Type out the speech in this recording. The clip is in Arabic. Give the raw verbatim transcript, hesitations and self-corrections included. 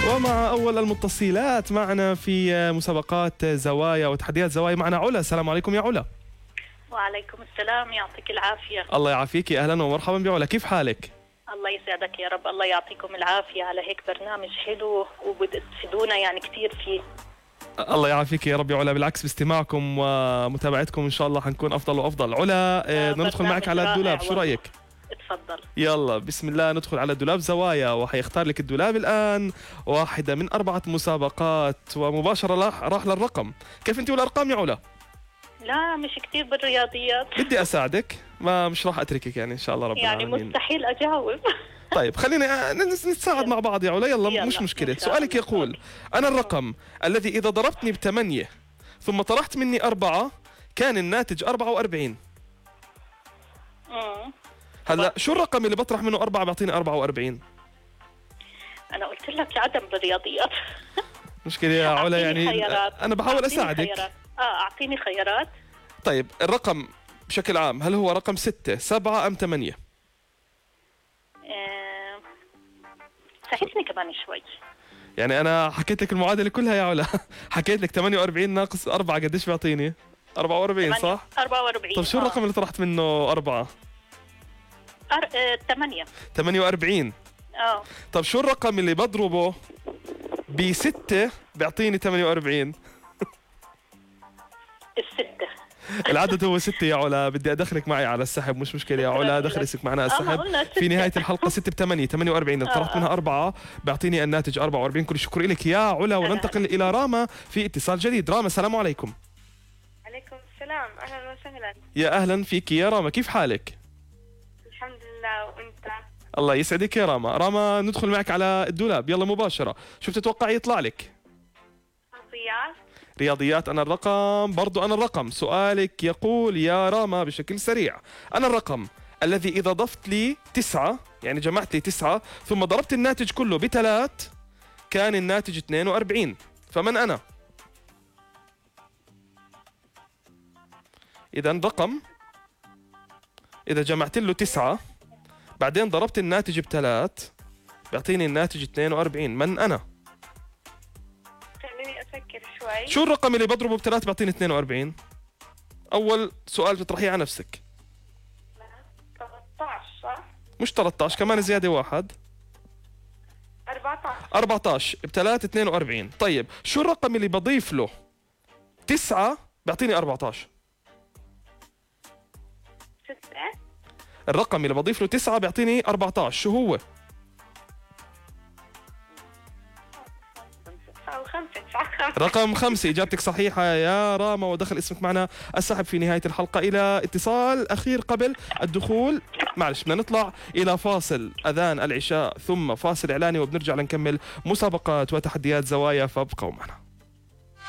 ومع أول المتصلات معنا في مسابقات زوايا وتحديات زوايا معنا علا. السلام عليكم يا علا. وعليكم السلام، يعطيك العافية. الله يعافيك، أهلا ومرحبا بعلا، كيف حالك؟ الله يسعدك يا رب، الله يعطيكم العافية على هيك برنامج حلو وبتفيدونا يعني كثير فيه. الله يعافيك يا رب يا علا، بالعكس باستماعكم ومتابعتكم إن شاء الله حنكون أفضل وأفضل. علا بدنا ندخل معك على الدولاب، شو رأيك؟ اتفضل. يلا بسم الله ندخل على الدولاب زوايا، وحيختار لك الدولاب الآن واحدة من أربعة مسابقات ومباشرة راح راح للرقم. كيف أنت والأرقام يا علا؟ لا مش كثير بالرياضيات. بدي أساعدك، ما مش راح أتركك يعني إن شاء الله رب يعني العالمين. مستحيل أجاوب. طيب خلينا نتساعد مع بعض يا علا. يلا, يلا مش مشكلة. سؤالك يقول: أنا الرقم الذي إذا ضربتني بثمانية ثم طرحت مني أربعة كان الناتج أربعة وأربعين. امم هلا شو الرقم اللي بطرح منه أربعة بيعطيني أربعة وأربعين؟ أنا قلت لك عدم بالرياضيات. مشكلة يا علا، يعني خيارات. أنا بحاول أساعدك. خيارات. آه أعطيني خيارات. طيب الرقم بشكل عام هل هو رقم ستة سبعة أم ثمانية؟ آه... ساعدني كمان شوي. يعني أنا حكيت لك المعادلة كلها يا علا. حكيت لك ثمانية وأربعين ناقص أربعة قديش بيعطيني؟ أربعة وأربعين صح؟ أربعة وأربعين. طيب شو آه. الرقم اللي طرحت منه أربعة؟ أر... آه... ثمانية. ثمانية وأربعين. اه طيب شو الرقم اللي بضربه بستة بيعطيني ثمانية وأربعين؟ الستة. العدد هو ستة يا علا، بدي أدخلك معي على السحب، مش مشكلة يا علا، دخل اسمك معنا على السحب. في نهاية الحلقة ستة بثمانية ثمانية وأربعين، إذا طرحت منها أربعة بيعطيني الناتج أربعة وأربعين. كل الشكر لك يا علا، وننتقل إلى راما في اتصال جديد. راما السلام عليكم. عليكم السلام، أهلا وسهلا. يا أهلا فيك يا راما، كيف حالك؟ الحمد لله، وأنت؟ الله يسعدك يا راما. راما ندخل معك على الدولاب، يلا مباشرة. شو بتتوقعي يطلع لك؟ رياضيات. رياضيات. أنا الرقم، برضو أنا الرقم. سؤالك يقول يا راما بشكل سريع: أنا الرقم الذي إذا ضفت لي تسعة، يعني جمعت لي تسعة ثم ضربت الناتج كله بثلاث كان الناتج اثنين وأربعين، فمن أنا؟ إذا رقم إذا جمعت له تسعة بعدين ضربت الناتج بثلاث بيعطيني الناتج اثنين وأربعين، من أنا؟ خليني أفكر شوي. شو الرقم اللي بضربه بثلاث بيعطيني اثنين وأربعين؟ أول سؤال بتطرحيه على نفسك. ثلاثة عشر صح؟ مش ثلاثة عشر، كمان زيادة واحد. أربعة عشر. أربعة عشر بثلاث اثنين وأربعين. طيب شو الرقم اللي بضيف له تسعة بيعطيني أربعة عشر؟ ستة. الرقم اللي بضيف له تسعة بيعطيني أربعة عشر، شو هو؟ أو خمسة. خمسة. رقم خمسة. إجابتك صحيحة يا راما، ودخل اسمك معنا السحب في نهاية الحلقة. إلى اتصال أخير قبل الدخول، معلش بدنا نطلع إلى فاصل أذان العشاء ثم فاصل إعلاني، وبنرجع لنكمل مسابقات وتحديات زوايا، فابقوا معنا.